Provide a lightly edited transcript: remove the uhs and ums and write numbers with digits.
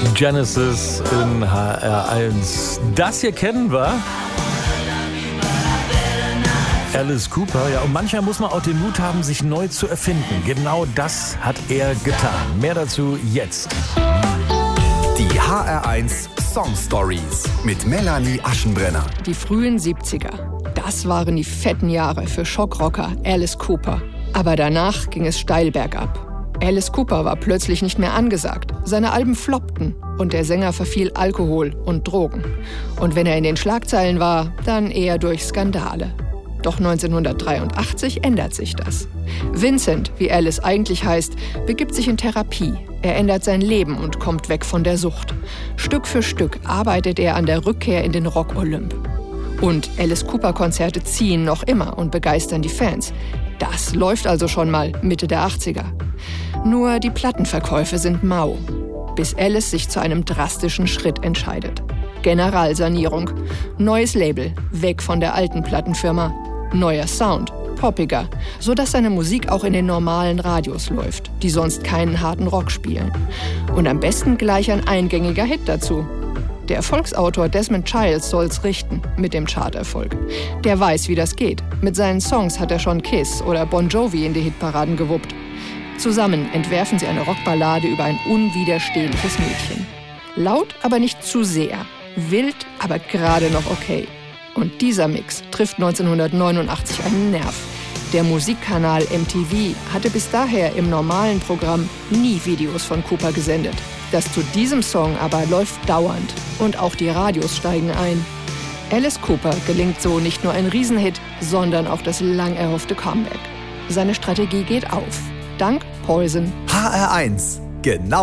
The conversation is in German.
Genesis in HR1. Das hier kennen wir. Alice Cooper, ja, und manchmal muss man auch den Mut haben, sich neu zu erfinden. Genau das hat er getan. Mehr dazu jetzt. Die HR1 Song Stories mit Melanie Aschenbrenner. Die frühen 70er. Das waren die fetten Jahre für Schockrocker Alice Cooper. Aber danach ging es steil bergab. Alice Cooper war plötzlich nicht mehr angesagt. Seine Alben floppten und der Sänger verfiel Alkohol und Drogen. Und wenn er in den Schlagzeilen war, dann eher durch Skandale. Doch 1983 ändert sich das. Vincent, wie Alice eigentlich heißt, begibt sich in Therapie. Er ändert sein Leben und kommt weg von der Sucht. Stück für Stück arbeitet er an der Rückkehr in den Rock-Olymp. Und Alice Cooper-Konzerte ziehen noch immer und begeistern die Fans. Das läuft also schon mal Mitte der 80er. Nur die Plattenverkäufe sind mau, bis Alice sich zu einem drastischen Schritt entscheidet. Generalsanierung, neues Label, weg von der alten Plattenfirma, neuer Sound, poppiger, sodass seine Musik auch in den normalen Radios läuft, die sonst keinen harten Rock spielen. Und am besten gleich ein eingängiger Hit dazu. Der Erfolgsautor Desmond Childs soll's richten mit dem Charterfolg. Der weiß, wie das geht. Mit seinen Songs hat er schon Kiss oder Bon Jovi in die Hitparaden gewuppt. Zusammen entwerfen sie eine Rockballade über ein unwiderstehliches Mädchen. Laut, aber nicht zu sehr. Wild, aber gerade noch okay. Und dieser Mix trifft 1989 einen Nerv. Der Musikkanal MTV hatte bis daher im normalen Programm nie Videos von Cooper gesendet. Das zu diesem Song aber läuft dauernd und auch die Radios steigen ein. Alice Cooper gelingt so nicht nur ein Riesenhit, sondern auch das lang erhoffte Comeback. Seine Strategie geht auf. Dank Poison. HR1, genau.